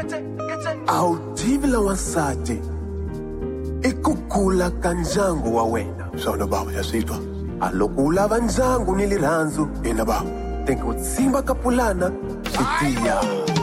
A wu tivi la wansati I ku kula ka ndyangu wa wena. Swona baba ya sitwa. A loko u lava ndyangu ni rirhandzu, Ina baba. tenga u tsimba ka pulana swi tiya.